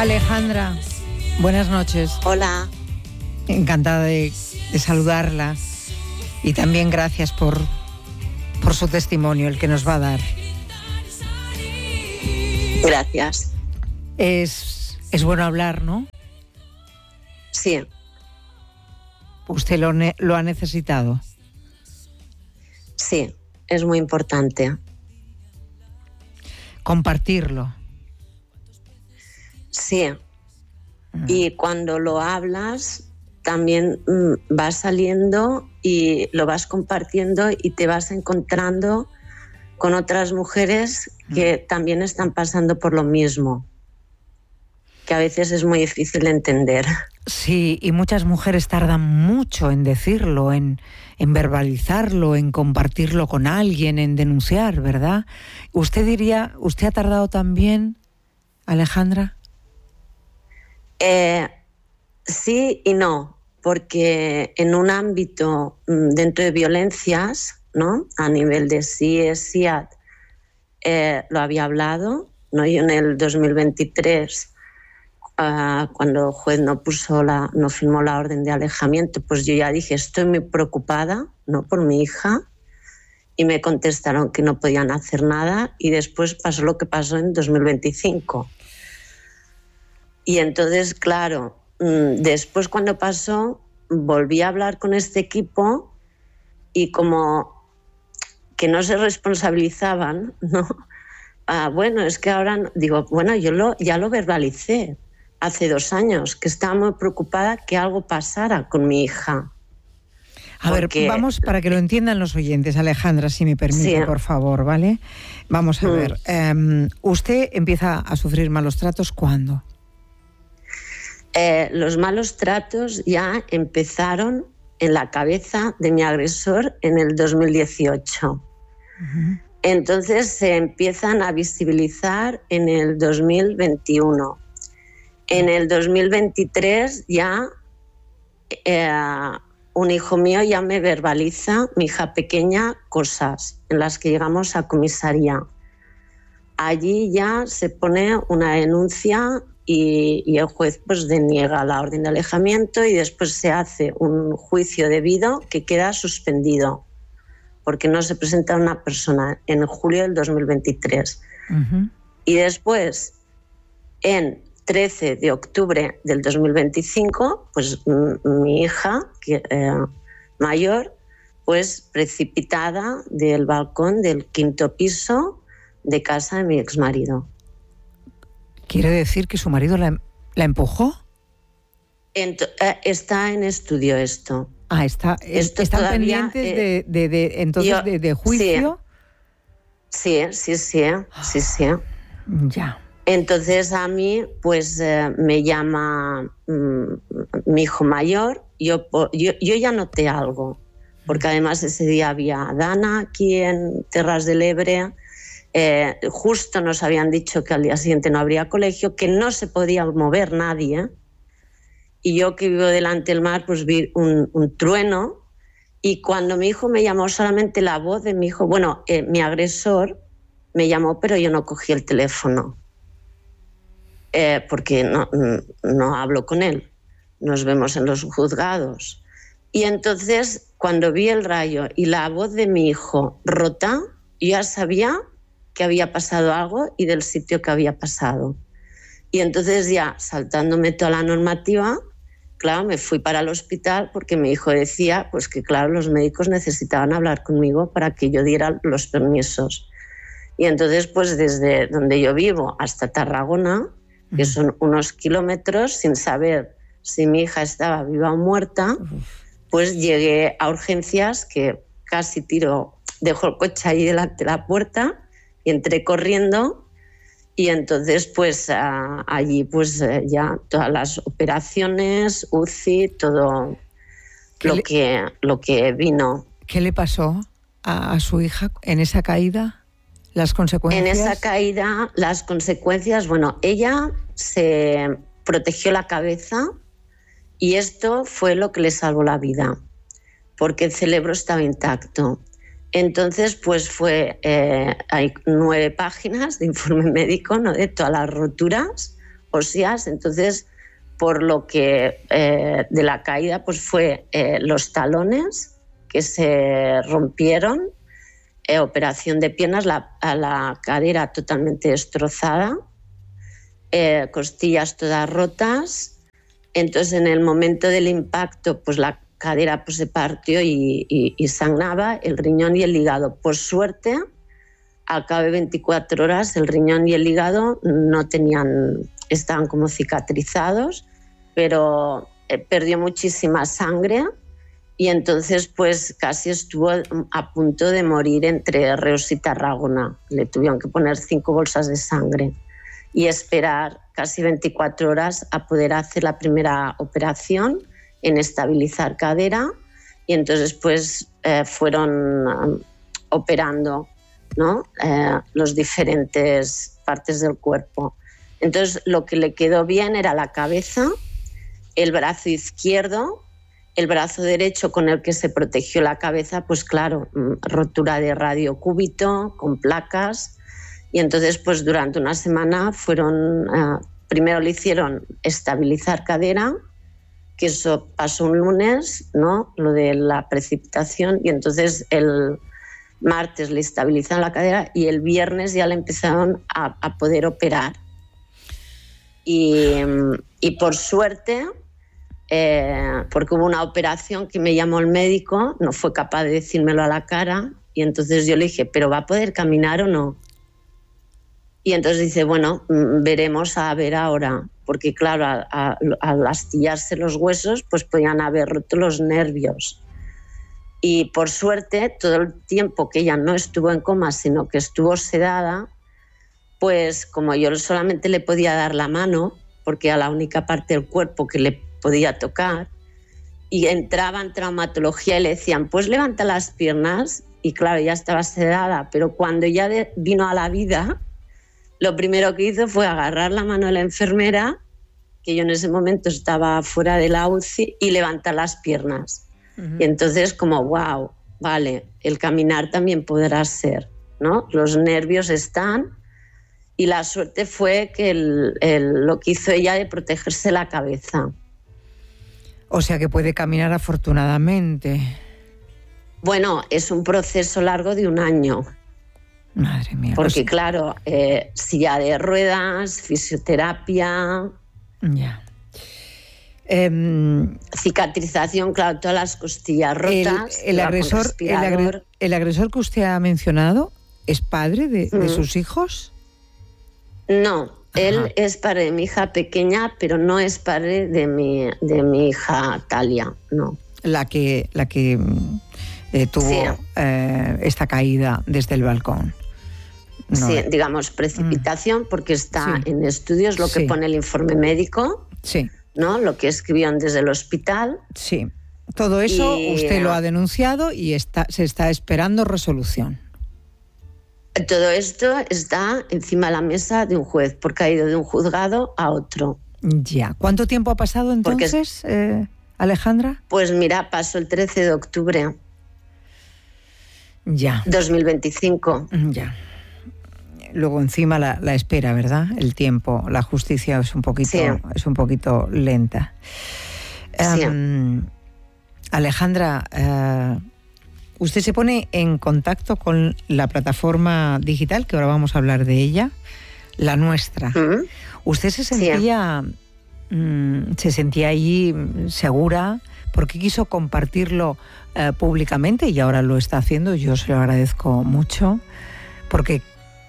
Alejandra, buenas noches. Hola. Encantada de saludarla y también gracias por su testimonio, el que nos va a dar. Gracias. Es bueno hablar, ¿no? Sí. ¿Usted lo ha necesitado? Sí, es muy importante. Compartirlo. Sí. Y cuando lo hablas, también va saliendo y lo vas compartiendo y te vas encontrando con otras mujeres que también están pasando por lo mismo, que a veces es muy difícil de entender. Sí, y muchas mujeres tardan mucho en decirlo, en verbalizarlo, en compartirlo con alguien, en denunciar, ¿verdad? ¿Usted ha tardado también, Alejandra? Sí y no, porque en un ámbito dentro de violencias, ¿no? A nivel de CIES, SIAD, lo había hablado, ¿no? Yo en el 2023, cuando el juez no firmó la orden de alejamiento, pues yo ya dije, estoy muy preocupada, ¿no? Por mi hija, y me contestaron que no podían hacer nada, y después pasó lo que pasó en 2025. Y entonces, claro, después cuando pasó, volví a hablar con este equipo y como que no se responsabilizaban, ¿no? Bueno, es que ahora digo, bueno, yo ya lo verbalicé hace 2 años, que estaba muy preocupada que algo pasara con mi hija. A ver, vamos para que lo entiendan los oyentes, Alejandra, si me permite, por favor, ¿vale? Vamos a ver. ¿Usted empieza a sufrir malos tratos cuándo? Los malos tratos ya empezaron en la cabeza de mi agresor en el 2018. Uh-huh. Entonces se empiezan a visibilizar en el 2021. En el 2023 ya un hijo mío ya me verbaliza, mi hija pequeña, cosas en las que llegamos a comisaría. Allí ya se pone una denuncia y el juez pues deniega la orden de alejamiento y después se hace un juicio debido que queda suspendido porque no se presenta una persona en julio del 2023. Uh-huh. Y después, en 13 de octubre del 2025, pues mi hija mayor, pues precipitada del balcón del 5º piso de casa de mi exmarido. ¿Quiere decir que su marido la empujó? Está en estudio esto. ¿Están pendientes de juicio? Sí. Ya. Entonces a mí pues me llama mi hijo mayor. Yo ya noté algo, porque además ese día había Dana aquí en Terras del Ebre. Justo nos habían dicho que al día siguiente no habría colegio, que no se podía mover nadie. Y yo que vivo delante del mar, pues vi un trueno. Y cuando mi hijo me llamó, solamente la voz de mi hijo, mi agresor me llamó, pero yo no cogí el teléfono. Porque no hablo con él. Nos vemos en los juzgados. Y entonces, cuando vi el rayo y la voz de mi hijo rota, yo ya sabía que había pasado algo y del sitio que había pasado. Y entonces ya, saltándome toda la normativa, claro, me fui para el hospital porque mi hijo decía pues que, claro, los médicos necesitaban hablar conmigo para que yo diera los permisos. Y entonces, pues desde donde yo vivo hasta Tarragona, que son unos kilómetros, sin saber si mi hija estaba viva o muerta, pues llegué a urgencias, que casi dejo el coche ahí delante de la puerta y entré corriendo. Y entonces, pues allí, pues ya todas las operaciones, UCI, todo lo que vino. ¿Qué le pasó a su hija en esa caída? ¿Las consecuencias? En esa caída, las consecuencias, ella se protegió la cabeza y esto fue lo que le salvó la vida, porque el cerebro estaba intacto. Entonces, pues hay 9 páginas de informe médico, ¿no? De todas las roturas, óseas. Entonces, por lo que de la caída pues fue los talones que se rompieron, operación de piernas, la cadera totalmente destrozada, costillas todas rotas. Entonces, en el momento del impacto, pues la cadera pues se partió y sangraba, el riñón y el hígado. Por suerte, al cabo de 24 horas, el riñón y el hígado estaban como cicatrizados, pero perdió muchísima sangre y entonces pues casi estuvo a punto de morir entre Reus y Tarragona. Le tuvieron que poner 5 bolsas de sangre y esperar casi 24 horas a poder hacer la primera operación en estabilizar cadera, y entonces pues fueron operando, ¿no? Los diferentes partes del cuerpo. Entonces lo que le quedó bien era la cabeza, el brazo izquierdo, el brazo derecho con el que se protegió la cabeza, pues claro, rotura de radiocúbito con placas, y entonces pues durante una semana primero le hicieron estabilizar cadera, que eso pasó un lunes, ¿no? Lo de la precipitación, y entonces el martes le estabilizaron la cadera y el viernes ya le empezaron a poder operar. Y por suerte, porque hubo una operación que me llamó el médico, no fue capaz de decírmelo a la cara, y entonces yo le dije, ¿pero va a poder caminar o no? Y entonces dice, bueno, veremos a ver ahora, porque claro, al astillarse los huesos, pues podían haber roto los nervios. Y por suerte, todo el tiempo que ella no estuvo en coma, sino que estuvo sedada, pues como yo solamente le podía dar la mano, porque era la única parte del cuerpo que le podía tocar, y entraba en traumatología y le decían, pues levanta las piernas, y claro, ya estaba sedada, pero cuando ya vino a la vida, lo primero que hizo fue agarrar la mano de la enfermera, que yo en ese momento estaba fuera de la UCI, y levantar las piernas. Uh-huh. Y entonces como, wow, vale, el caminar también podrá ser, ¿no? Los nervios están, y la suerte fue que lo que hizo ella de protegerse la cabeza. O sea que puede caminar afortunadamente. Bueno, es un proceso largo de 1 año. Madre mía. Porque pues, claro, silla de ruedas, fisioterapia... Ya. Cicatrización, claro, todas las costillas rotas. El agresor que usted ha mencionado, ¿es padre de sus hijos? No, Ajá. Él es padre de mi hija pequeña, pero no es padre de mi hija Talia, no. La que tuvo sí. Esta caída desde el balcón. No. Sí, digamos precipitación, porque está en estudios lo que pone el informe médico, ¿no? Lo que escribieron desde el hospital. Sí, todo eso usted lo ha denunciado y se está esperando resolución. Todo esto está encima de la mesa de un juez, porque ha ido de un juzgado a otro. Ya. ¿Cuánto tiempo ha pasado entonces, Alejandra? Pues mira, pasó el 13 de octubre. Ya. 2025. Ya. Luego encima la espera, ¿verdad? El tiempo, la justicia es un poquito lenta. Sí. Alejandra, usted se pone en contacto con la plataforma digital, que ahora vamos a hablar de ella, la nuestra. ¿Usted se sentía allí segura? Porque quiso compartirlo públicamente y ahora lo está haciendo. Yo se lo agradezco mucho. Porque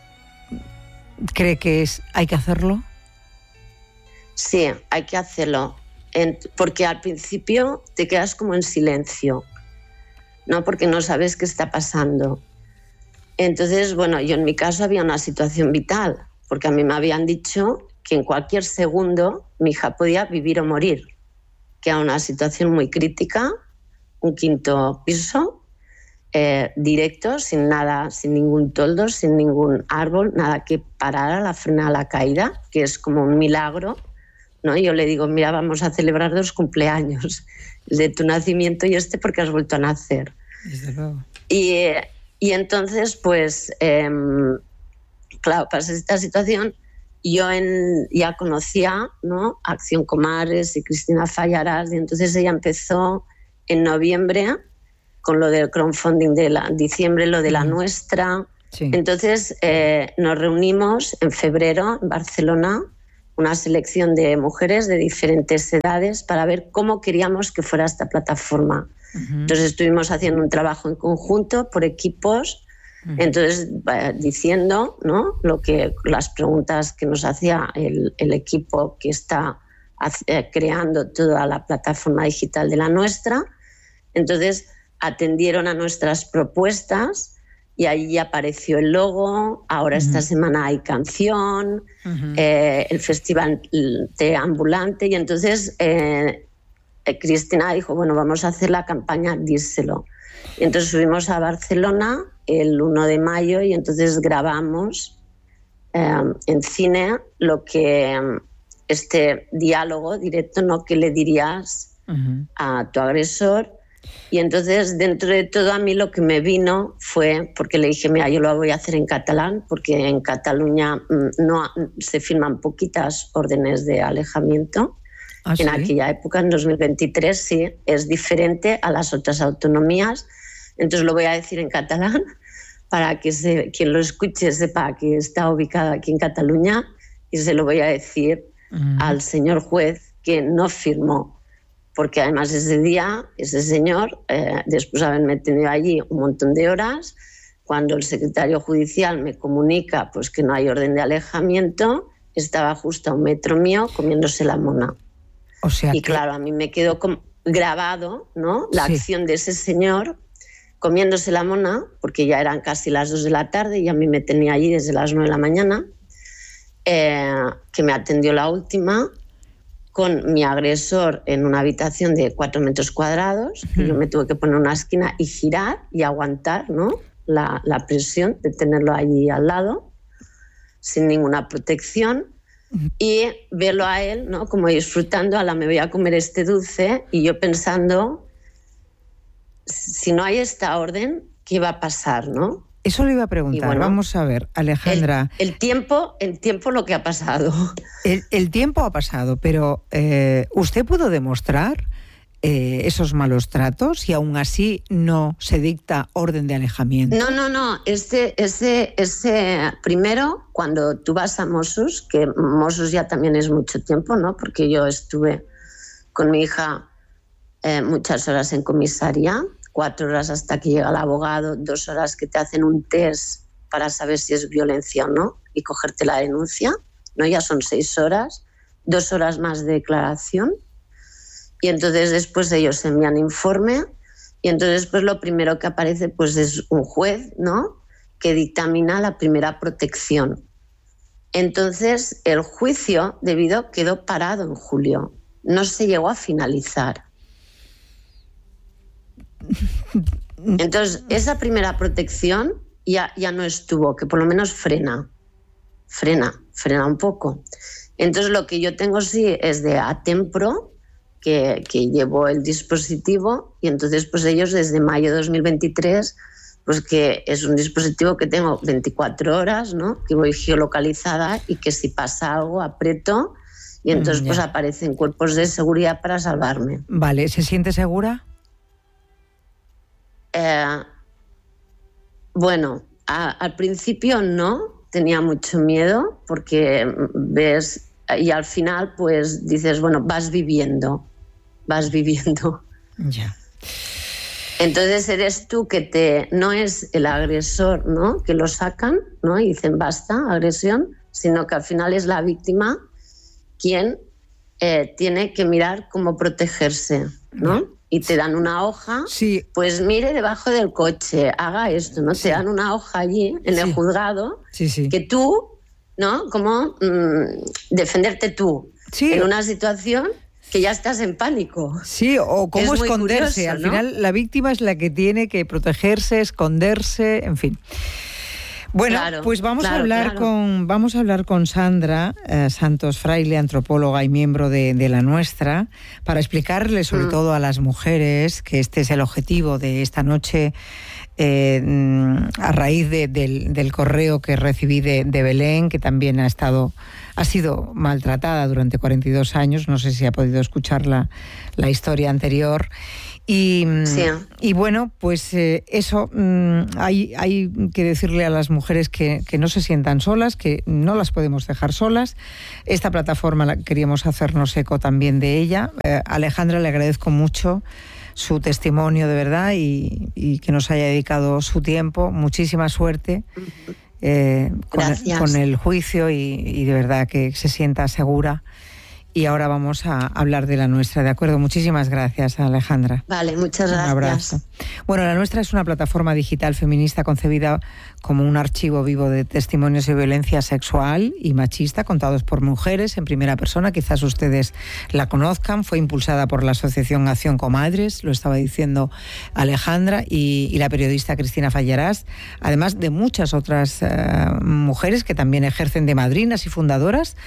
¿cree que hay que hacerlo? Sí, hay que hacerlo. Porque al principio te quedas como en silencio, ¿no? Porque no sabes qué está pasando. Entonces, bueno, yo en mi caso había una situación vital, porque a mí me habían dicho que en cualquier segundo mi hija podía vivir o morir, que era una situación muy crítica, un 5º piso, directo, sin nada, sin ningún toldo, sin ningún árbol, nada que parara la frena a la caída, que es como un milagro, ¿no? Yo le digo, mira, vamos a celebrar 2 cumpleaños, el de tu nacimiento y porque has vuelto a nacer. Desde luego. Y entonces, pues, claro, pasa esta situación yo ya conocía, ¿no?, Acción Comares y Cristina Fallarás, y entonces ella empezó en noviembre con lo del crowdfunding diciembre, lo de la nuestra. Sí. Entonces nos reunimos en febrero en Barcelona, una selección de mujeres de diferentes edades para ver cómo queríamos que fuera esta plataforma. Entonces estuvimos haciendo un trabajo en conjunto por equipos, entonces diciendo, ¿no?, las preguntas que nos hacía el equipo que está creando toda la plataforma digital de la nuestra. Entonces atendieron a nuestras propuestas y ahí apareció el logo. Ahora esta semana hay canción, el festival de ambulante, y entonces Cristina dijo, bueno, vamos a hacer la campaña Díselo. Y entonces subimos a Barcelona el 1 de mayo y entonces grabamos en cine lo que este diálogo directo, ¿no?, que le dirías a tu agresor. Y entonces, dentro de todo, a mí lo que me vino fue, porque le dije, mira, yo lo voy a hacer en catalán, porque en Cataluña no se firman poquitas órdenes de alejamiento. ¿Ah, sí? En aquella época, en 2023, sí, es diferente a las otras autonomías. Entonces lo voy a decir en catalán para que quien lo escuche sepa que está ubicado aquí en Cataluña, y se lo voy a decir al señor juez que no firmó. Porque además ese día, ese señor, después de haberme tenido allí un montón de horas, cuando el secretario judicial me comunica pues, que no hay orden de alejamiento, estaba justo a 1 metro mío comiéndose la mona. O sea, y claro, a mí me quedó grabado, ¿no?, la acción de ese señor comiéndose la mona, porque ya eran casi las 2 de la tarde y a mí me tenía allí desde las 9 de la mañana, que me atendió la última, con mi agresor en una habitación de 4 metros cuadrados, y yo me tuve que poner en una esquina y girar y aguantar, ¿no?, la presión de tenerlo allí al lado, sin ninguna protección, y verlo a él, ¿no?, como disfrutando, me voy a comer este dulce, y yo pensando, si no hay esta orden, ¿qué va a pasar, no? Eso le iba a preguntar. Bueno, vamos a ver, Alejandra. El tiempo lo que ha pasado. El tiempo ha pasado, pero ¿usted pudo demostrar esos malos tratos y aún así no se dicta orden de alejamiento? No. Ese primero, cuando tú vas a Mossos, que Mossos ya también es mucho tiempo, ¿no?, porque yo estuve con mi hija muchas horas en comisaría, 4 horas hasta que llega el abogado, 2 horas que te hacen un test para saber si es violencia o no y cogerte la denuncia, ¿no? Ya son 6 horas, 2 horas más de declaración, y entonces después ellos envían informe, y entonces pues lo primero que aparece pues es un juez, ¿no?, que dictamina la primera protección. Entonces el juicio debido quedó parado en julio, no se llegó a finalizar. Entonces, esa primera protección ya no estuvo, que por lo menos frena un poco. Entonces, lo que yo tengo sí es de Atempro, que llevó el dispositivo, y entonces pues ellos desde mayo de 2023, pues que es un dispositivo que tengo 24 horas, ¿no?, que voy geolocalizada y que si pasa algo aprieto y entonces pues aparecen cuerpos de seguridad para salvarme. Vale, ¿se siente segura? Bueno, al principio no, tenía mucho miedo porque ves, y al final pues dices, bueno, vas viviendo. Ya. Entonces eres tú que no es el agresor, ¿no?, que lo sacan, ¿no?, y dicen basta, agresión, sino que al final es la víctima quien tiene que mirar cómo protegerse, ¿no? Y te dan una hoja, pues mire debajo del coche, haga esto, ¿no? Te dan una hoja allí en el juzgado, que tú, ¿no?, como defenderte tú en una situación que ya estás en pánico. Sí, o cómo esconderse. Curioso, al ¿no? final la víctima es la que tiene que protegerse, esconderse, en fin. Bueno, pues vamos a hablar con Sandra Santos Fraile, antropóloga y miembro de La Nuestra, para explicarle sobre todo a las mujeres que este es el objetivo de esta noche, a raíz del correo que recibí de Belén, que también ha estado ha sido maltratada durante 42 años, no sé si ha podido escuchar la historia anterior. Y bueno, pues eso, hay que decirle a las mujeres que no se sientan solas, que no las podemos dejar solas. Esta plataforma queríamos hacernos eco también de ella. Alejandra, le agradezco mucho su testimonio, de verdad, y que nos haya dedicado su tiempo. Muchísima suerte con el juicio y de verdad que se sienta segura. Y ahora vamos a hablar de La Nuestra, ¿de acuerdo? Muchísimas gracias, Alejandra. Vale, muchas gracias. Un abrazo. Bueno, La Nuestra es una plataforma digital feminista concebida como un archivo vivo de testimonios de violencia sexual y machista contados por mujeres en primera persona. Quizás ustedes la conozcan. Fue impulsada por la Asociación Acción Comadres, lo estaba diciendo Alejandra, y la periodista Cristina Fallarás, además de muchas otras mujeres que también ejercen de madrinas y fundadoras.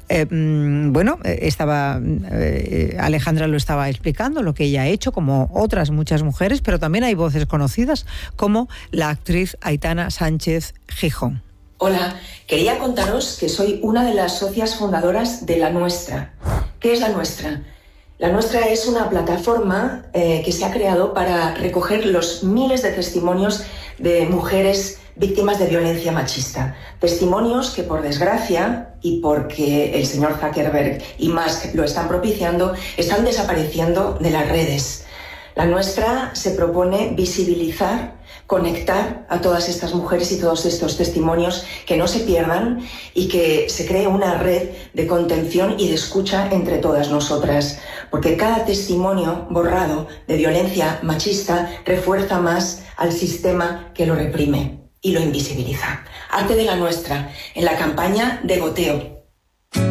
Alejandra lo estaba explicando, lo que ella ha hecho, como otras muchas mujeres, pero también hay voces conocidas, como la actriz Aitana Sánchez Gijón. Hola, quería contaros que soy una de las socias fundadoras de La Nuestra. ¿Qué es La Nuestra? La Nuestra es una plataforma que se ha creado para recoger los miles de testimonios de mujeres víctimas de violencia machista. Testimonios que, por desgracia, y porque el señor Zuckerberg y Musk lo están propiciando, están desapareciendo de las redes. La Nuestra se propone visibilizar, conectar a todas estas mujeres y todos estos testimonios, que no se pierdan y que se cree una red de contención y de escucha entre todas nosotras, porque cada testimonio borrado de violencia machista refuerza más al sistema que lo reprime y lo invisibiliza. Arte de La Nuestra, en la campaña de goteo.